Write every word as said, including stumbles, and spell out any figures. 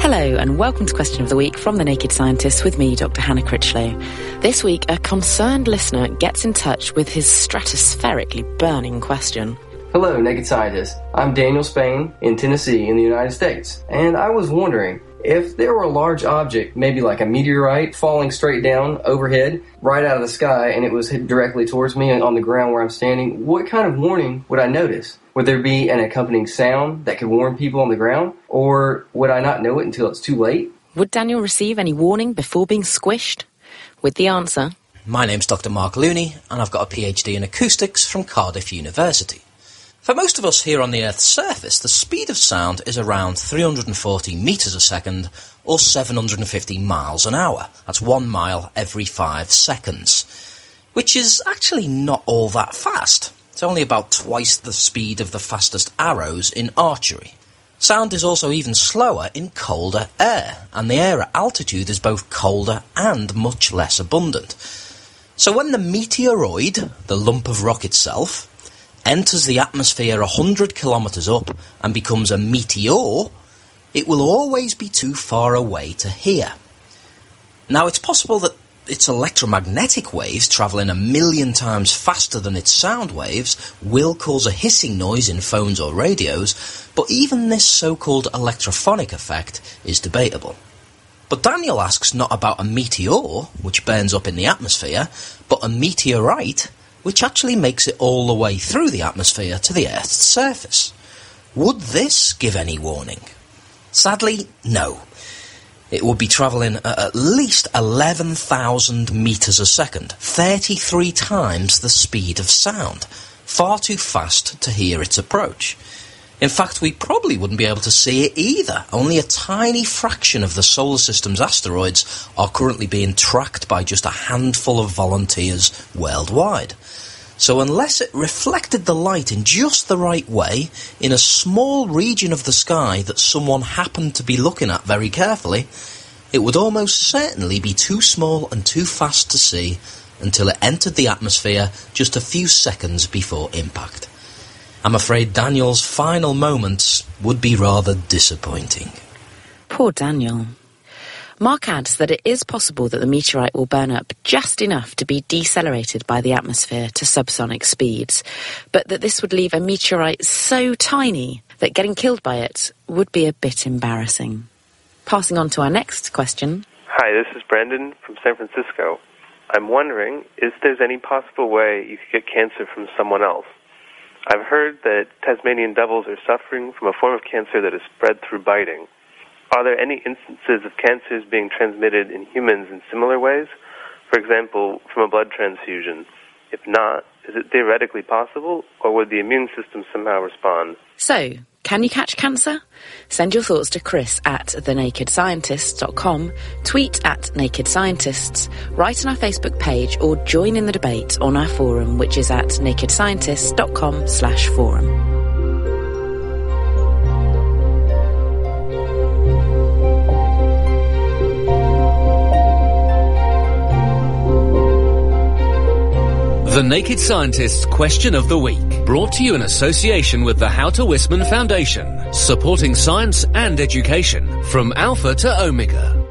Hello and welcome to Question of the Week from The Naked Scientist with me, Doctor Hannah Critchlow. This week, a concerned listener gets in touch with his stratospherically burning question. Hello, Naked Scientist. I'm Daniel Spain in Tennessee in the United States, and I was wondering, if there were a large object, maybe like a meteorite, falling straight down overhead, right out of the sky, and it was hit directly towards me on the ground where I'm standing, what kind of warning would I notice? Would there be an accompanying sound that could warn people on the ground? Or would I not know it until it's too late? Would Daniel receive any warning before being squished? With the answer... My name's Doctor Mark Looney, and I've got a PhD in acoustics from Cardiff University. For most of us here on the Earth's surface, the speed of sound is around three hundred forty metres a second, or seven hundred fifty miles an hour. That's one mile every five seconds, which is actually not all that fast. It's only about twice the speed of the fastest arrows in archery. Sound is also even slower in colder air, and the air at altitude is both colder and much less abundant. So when the meteoroid, the lump of rock itself, enters the atmosphere one hundred kilometres up and becomes a meteor, it will always be too far away to hear. Now, it's possible that its electromagnetic waves, travelling a million times faster than its sound waves, will cause a hissing noise in phones or radios, but even this so-called electrophonic effect is debatable. But Daniel asks not about a meteor, which burns up in the atmosphere, but a meteorite, which actually makes it all the way through the atmosphere to the Earth's surface. Would this give any warning? Sadly, no. It would be travelling at at least eleven thousand metres a second, thirty-three times the speed of sound. Far too fast to hear its approach. In fact, we probably wouldn't be able to see it either. Only a tiny fraction of the solar system's asteroids are currently being tracked by just a handful of volunteers worldwide. So unless it reflected the light in just the right way, in a small region of the sky that someone happened to be looking at very carefully, it would almost certainly be too small and too fast to see until it entered the atmosphere just a few seconds before impact. I'm afraid Daniel's final moments would be rather disappointing. Poor Daniel. Mark adds that it is possible that the meteorite will burn up just enough to be decelerated by the atmosphere to subsonic speeds, but that this would leave a meteorite so tiny that getting killed by it would be a bit embarrassing. Passing on to our next question. Hi, this is Brandon from San Francisco. I'm wondering if there's any possible way you could get cancer from someone else. I've heard that Tasmanian devils are suffering from a form of cancer that is spread through biting. Are there any instances of cancers being transmitted in humans in similar ways? For example, from a blood transfusion. If not, is it theoretically possible, or would the immune system somehow respond? So, can you catch cancer? Send your thoughts to Chris at the naked scientist dot com, tweet at Naked Scientists, write on our Facebook page, or join in the debate on our forum, which is at naked scientists dot com slash forum. The Naked Scientist's Question of the Week, brought to you in association with the Houter Wisman Foundation, supporting science and education from Alpha to Omega.